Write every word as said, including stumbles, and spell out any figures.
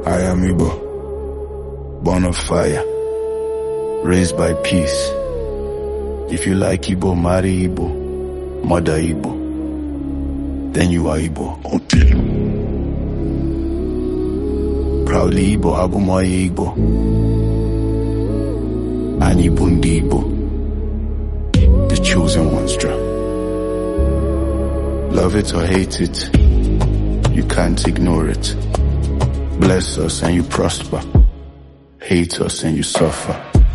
I am Igbo, born of fire, raised by peace. If you like Igbo, marry Igbo, mother Igbo, then you are Igbo until. Proudly Igbo, Abumoye Igbo, and Igbo ndi Igbo, the chosen ones draw. Love it or hate it, you can't ignore it. Bless us and you prosper, hate us and you suffer.